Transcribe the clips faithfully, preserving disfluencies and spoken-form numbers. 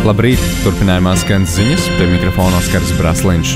Labrīt! Turpinājumā skan ziņas, pie mikrofona Oskars Brasliņš.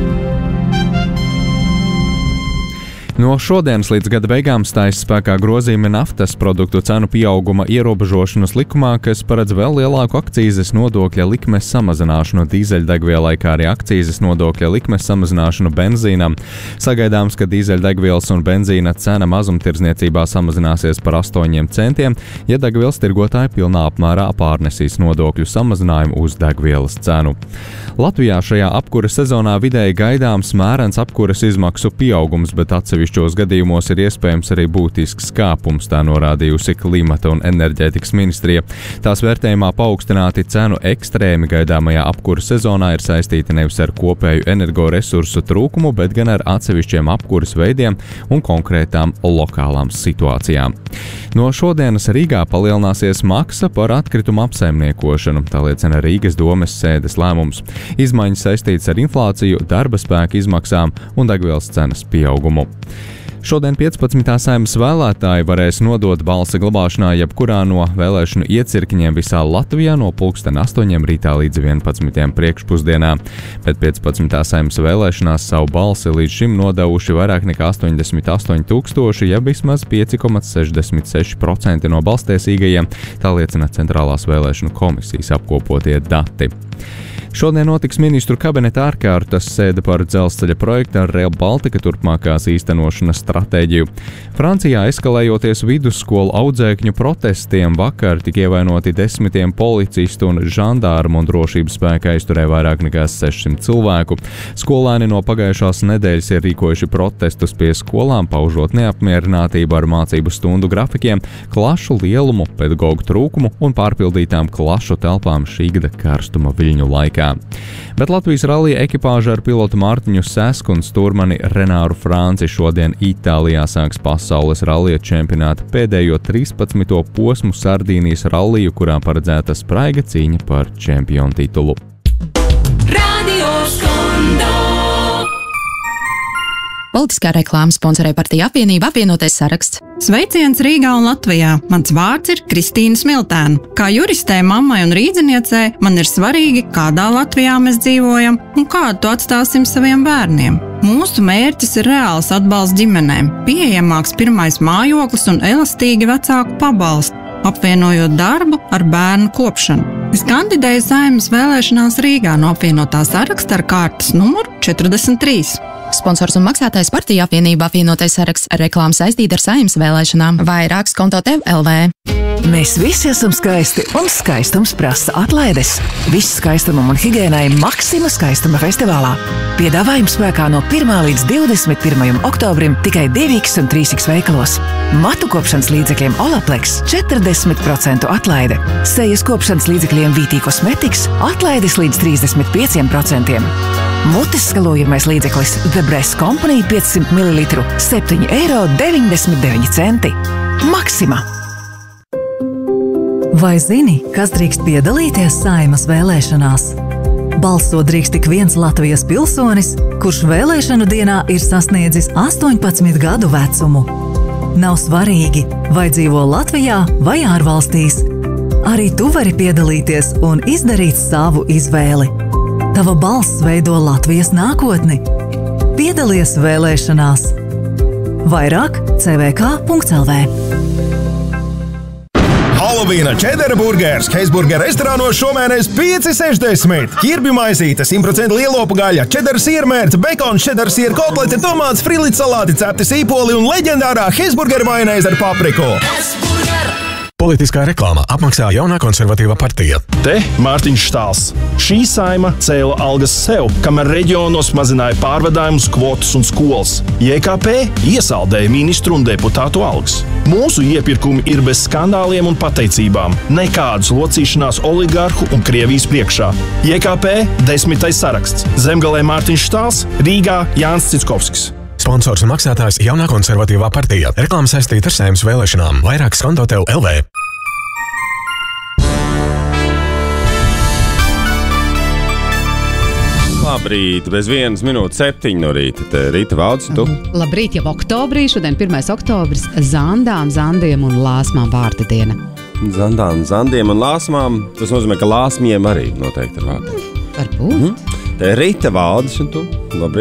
No šodienas līdz gada beigām stājas spēkā grozījumi naftas produktu cenu pieauguma ierobežošanas likumā, kas paredz vēl lielāku akcīzes nodokļa likmes samazināšanu dīzeļdegvielai, kā arī akcīzes nodokļa likmes samazināšanu benzīnam. Sagaidāms, ka dīzeļdegvielas un benzīna cena mazumtirdzniecībā samazināsies par astoņiem centiem, ja degvielas tirgotāji pilnā apmērā pārnesīs nodokļu samazinājumu uz degvielas cenu. Latvijā šajā apkuras sezonā vidēji gaidāms mērens apkuras izmaksu pieaugums, bet atsevišķos gadījumos ir iespējams arī būtisks kāpums, tā norādījusi Klimata un enerģētikas ministrija. Tās vērtējumā paaugstināti cenu ekstrēmi gaidāmajā apkuras sezonā ir saistīti nevis ar kopēju energoresursu trūkumu, bet gan ar atsevišķiem apkuras veidiem un konkrētām lokālām situācijām. No šodienas Rīgā palielināsies maksa par atkritumu apsaimniekošanu, tā liecina Rīgas domes sēdes lēmums. Izmaiņas saistītas ar inflāciju, darba spēka izmaksām un degvielas cenas pieaugumu. Šodien piecpadsmitā Saeimas vēlētāji varēs nodot balsi glabāšanā jebkurā no vēlēšanu iecirkņiem visā Latvijā no pulksten astoņiem rītā līdz vienpadsmitiem priekšpusdienā. Bet piecpadsmitā Saeimas vēlēšanās savu balsi līdz šim nodevuši vairāk nekā astoņdesmit astoņi tūkstoši, ja vismaz pieci komats sešdesmit seši procenti no balstiesīgajiem, tā liecina Centrālās vēlēšanu komisijas apkopotie dati. Šodien notiks ministru kabineta ārkārtas sēde par dzelzceļa projektu ar Rail Baltica turpmākās īstenošanas stratēģiju. Francijā eskalējoties vidusskolu audzēkņu protestiem vakar tika ievainoti desmitiem policistu un žandārmu un drošības spēka aizturēja vairāk nekā sešsimt cilvēku. Skolēni no pagājušās nedēļas ir rīkojuši protestus pie skolām, paužot neapmierinātību ar mācību stundu grafikiem, klašu lielumu, pedagoģu trūkumu un pārpildītām klašu telpām šī gada karstuma viļņu laikā. Bet Latvijas rallija ekipāža ar pilotu Mārtiņu Sesku un stūrmani Renāru Franci šodien Itālijā sāks pasaules rallija čempionāta pēdējo trīspadsmito posmu Sardīnijas ralliju, kurā paredzēta spraiga cīņa par čempionu titulu. Radio Skondo. Politiskā reklāma sponsorē partija apvienība apvienotais saraksts. Sveiciens Rīgā un Latvijā! Mans vārds ir Kristīna Smiltēna. Kā juristē, mammai un rīdziniecei man ir svarīgi, kādā Latvijā mēs dzīvojam un kādu to atstāsim saviem bērniem. Mūsu mērķis ir reāls atbalsts ģimenēm, pieejamāks pirmais mājoklis un elastīgi vecāku pabalsti, apvienojot darbu ar bērnu kopšanu. Es kandidēju Saeimas vēlēšanās Rīgā no apvienotā saraksta ar kārtas numuru četrdesmit trīs. Sponsors un maksātājs partija apvienība apvienotais saraksts, reklāma saistīta ar Saeimas vēlēšanām. Vairāk Skonto Tev L V. Mēs visi esam skaisti un skaistums prasa atlaides. Viss skaistumam un higiēnai Maxima skaistuma festivālā. Piedāvājums spēkā no pirmā līdz divdesmit pirmajam oktobrim tikai divi X un trīs X veikalos. Matu kopšanas līdzekļiem Olaplex četrdesmit procentu atlaide. Sejas kopšanas līdzekļiem Vītī Kosmetiks atlaides līdz trīsdesmit pieciem procentiem. Mutes skalojamais līdzeklis The Breast Company piecsimt mililitru septiņi eiro deviņdesmit deviņi centi. Maxima! Vai zini, kas drīkst piedalīties Saeimas vēlēšanās? Balsot drīkst tik viens Latvijas pilsonis, kurš vēlēšanu dienā ir sasniedzis astoņpadsmit gadu vecumu. Nav svarīgi, vai dzīvo Latvijā vai ārvalstīs. Arī tu vari piedalīties un izdarīt savu izvēli. Tava balss veido Latvijas nākotni. Piedalies vēlēšanās. Vairāk c v k punkts l v. Halovīna čedera burgers Heisburger restorānos šomēnes pieci sešdesmit. Ķirbju maizīte, simt procentu lielopu gaļa, čedera siermērce, bekons, čedera siera kotlete, tomāts, frīlīts salāti, cepti sīpoli un leģendārā Heisburger majonēze ar papriku. Politiskā reklāma apmaksā jaunā konservatīvā partija. Te Mārtiņš Štāls. Šī Saeima cēla algas sev, kamēr reģionos mazināja pārvadājumus, kvotas un skolas. J K P iesaldēja ministru un deputātu algas. Mūsu iepirkumi ir bez skandāliem un pateicībām. Nekādas locīšanās oligarhu un Krievijas priekšā. J K P desmitais saraksts. Zemgalē Mārtiņš Štāls, Rīgā Jānis Cickovskis. Sponsors un maksātājs jaunā konservatīvā partija. Reklāma saistīta ar Saeimas vēlēšanām. Vairāk Skonto Tev L V. Labrīt, bez vienas minūtes septiņi no rīta. Te Rīta Valds, tu? Labrīt, jau oktobrī, šodien pirmais oktobris, zandām, zandiem un lāsmām vārda diena. Zandām, zandiem un lāsmām. Tas nozīmē, ka lāsmiem arī noteikti ir vārdi. Varbūt. Mhm. Te ir Rita, Valdis un tu. Labrīt.